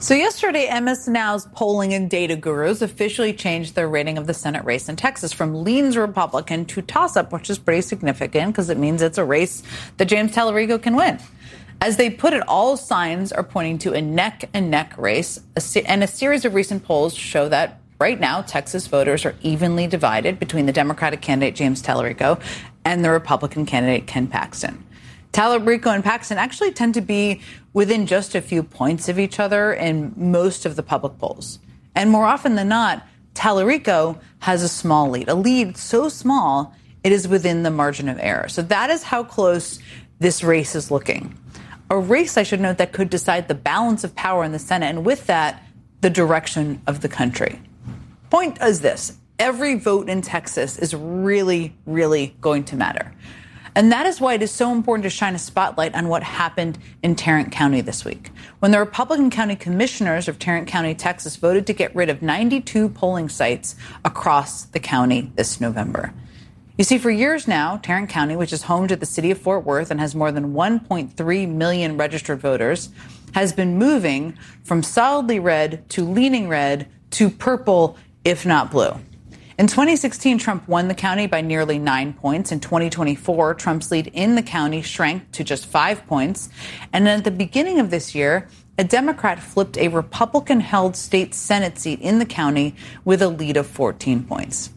So yesterday, MS Now's polling and data gurus officially changed their rating of the Senate race in Texas from leans Republican to toss-up, which is pretty significant because it means it's a race that James Tallarico can win. As they put it, all signs are pointing to a neck-and-neck race, and a series of recent polls show that right now Texas voters are evenly divided between the Democratic candidate James Tallarico and the Republican candidate Ken Paxton. Tallarico and Paxton actually tend to be within just a few points of each other in most of the public polls. And more often than not, Tallarico has a small lead, a lead so small it is within the margin of error. So that is how close this race is looking. A race, I should note, that could decide the balance of power in the Senate, and with that, the direction of the country. Point is this: every vote in Texas is really, really going to matter. And that is why it is so important to shine a spotlight on what happened in Tarrant County this week, when the Republican county commissioners of Tarrant County, Texas, voted to get rid of 92 polling sites across the county this November. You see, for years now, Tarrant County, which is home to the city of Fort Worth and has more than 1.3 million registered voters, has been moving from solidly red to leaning red to purple, if not blue. In 2016, Trump won the county by nearly 9 points. In 2024, Trump's lead in the county shrank to just 5 points. And at the beginning of this year, a Democrat flipped a Republican-held state Senate seat in the county with a lead of 14 points.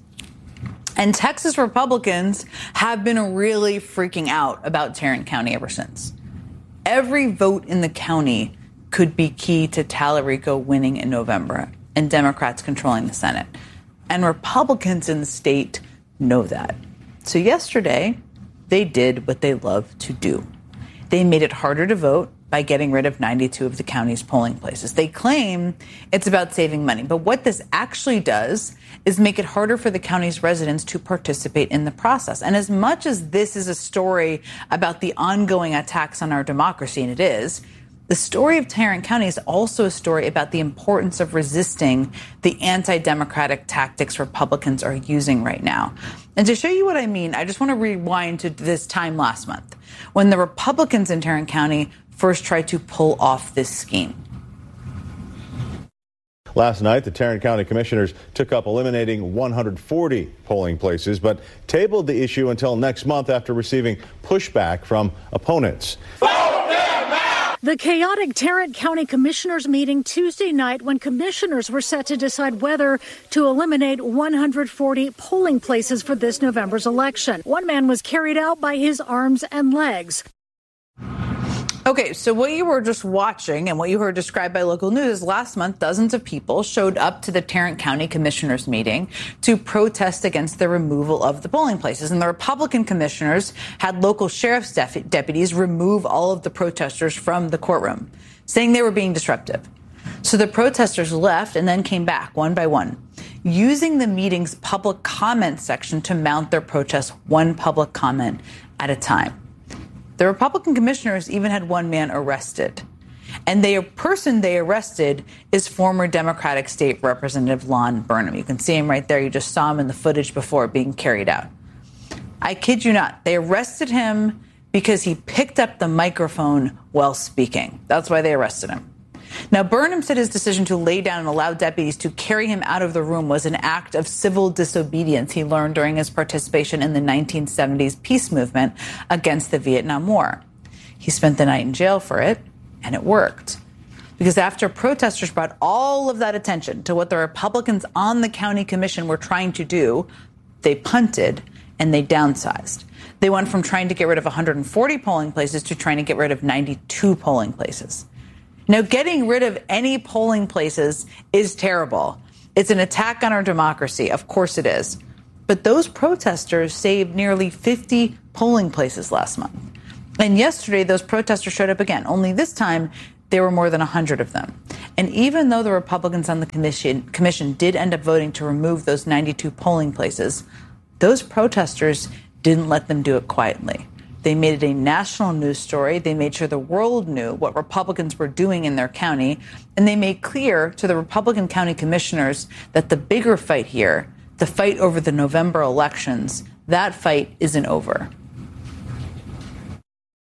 And Texas Republicans have been really freaking out about Tarrant County ever since. Every vote in the county could be key to Tallarico winning in November and Democrats controlling the Senate. And Republicans in the state know that. So yesterday, they did what they love to do. They made it harder to vote by getting rid of 92 of the county's polling places. They claim it's about saving money. But what this actually does is make it harder for the county's residents to participate in the process. And as much as this is a story about the ongoing attacks on our democracy, and it is, the story of Tarrant County is also a story about the importance of resisting the anti-democratic tactics Republicans are using right now. And to show you what I mean, I just want to rewind to this time last month when the Republicans in Tarrant County first tried to pull off this scheme. Last night, the Tarrant County Commissioners took up eliminating 140 polling places, but tabled the issue until next month after receiving pushback from opponents. The chaotic Tarrant County Commissioners meeting Tuesday night when commissioners were set to decide whether to eliminate 140 polling places for this November's election. One man was carried out by his arms and legs. Okay, so what you were just watching and what you heard described by local news is last month, dozens of people showed up to the Tarrant County Commissioners meeting to protest against the removal of the polling places. And the Republican commissioners had local sheriff's deputies remove all of the protesters from the courtroom, saying they were being disruptive. So the protesters left and then came back one by one, using the meeting's public comment section to mount their protest one public comment at a time. The Republican commissioners even had one man arrested. And the person they arrested is former Democratic State Representative Lon Burnham. You can see him right there. You just saw him in the footage before being carried out. I kid you not. They arrested him because he picked up the microphone while speaking. That's why they arrested him. Now, Burnham said his decision to lay down and allow deputies to carry him out of the room was an act of civil disobedience he learned during his participation in the 1970s peace movement against the Vietnam War. He spent the night in jail for it, and it worked. Because after protesters brought all of that attention to what the Republicans on the county commission were trying to do, they punted and they downsized. They went from trying to get rid of 140 polling places to trying to get rid of 92 polling places. Now, getting rid of any polling places is terrible. It's an attack on our democracy. Of course it is. But those protesters saved nearly 50 polling places last month. And yesterday, those protesters showed up again. Only this time, there were more than 100 of them. And even though the Republicans on the commission did end up voting to remove those 92 polling places, those protesters didn't let them do it quietly. They made it a national news story. They made sure the world knew what Republicans were doing in their county. And they made clear to the Republican county commissioners that the bigger fight here, the fight over the November elections, that fight isn't over.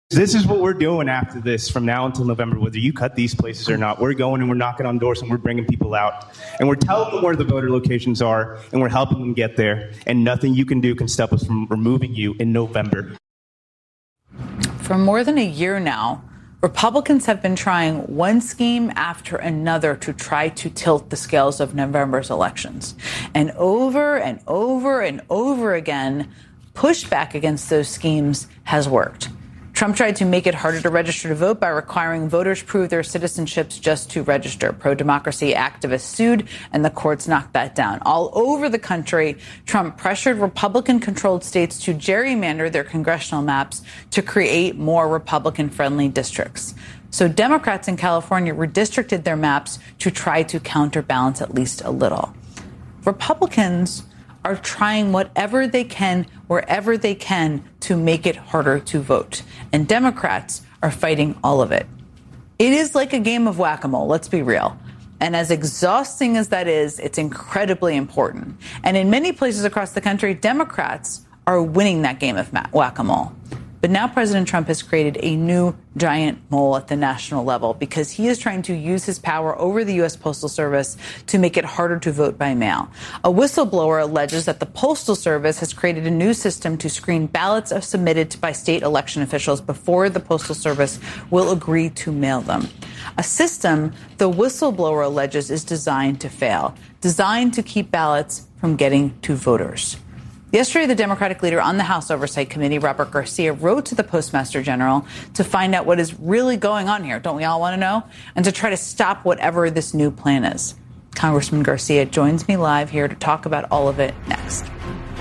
This is what we're doing after this from now until November, whether you cut these places or not. We're going and we're knocking on doors and we're bringing people out. And we're telling them where the voter locations are and we're helping them get there. And nothing you can do can stop us from removing you in November. For more than a year now, Republicans have been trying one scheme after another to try to tilt the scales of November's elections. And over and over and over again, pushback against those schemes has worked. Trump tried to make it harder to register to vote by requiring voters prove their citizenships just to register. Pro-democracy activists sued, and the courts knocked that down. All over the country, Trump pressured Republican-controlled states to gerrymander their congressional maps to create more Republican-friendly districts. So Democrats in California redistricted their maps to try to counterbalance at least a little. Republicans are trying whatever they can, wherever they can, to make it harder to vote. And Democrats are fighting all of it. It is like a game of whack-a-mole, let's be real. And as exhausting as that is, it's incredibly important. And in many places across the country, Democrats are winning that game of whack-a-mole. But now President Trump has created a new giant mole at the national level because he is trying to use his power over the U.S. Postal Service to make it harder to vote by mail. A whistleblower alleges that the Postal Service has created a new system to screen ballots submitted by state election officials before the Postal Service will agree to mail them. A system the whistleblower alleges is designed to fail, designed to keep ballots from getting to voters. Yesterday, the Democratic leader on the House Oversight Committee, Robert Garcia, wrote to the Postmaster General to find out what is really going on here. Don't we all want to know? And to try to stop whatever this new plan is. Congressman Garcia joins me live here to talk about all of it next.